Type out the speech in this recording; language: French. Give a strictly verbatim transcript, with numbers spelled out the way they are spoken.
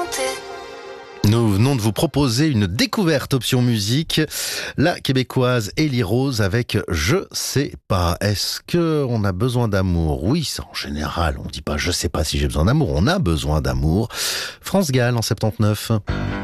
chanter. Nous venons de vous proposer une découverte option musique, la québécoise Élie Rose avec Je sais pas. Est-ce qu'on a besoin d'amour? Oui, ça, en général, on dit pas je sais pas si j'ai besoin d'amour, on a besoin d'amour. France Gall en soixante-dix-neuf.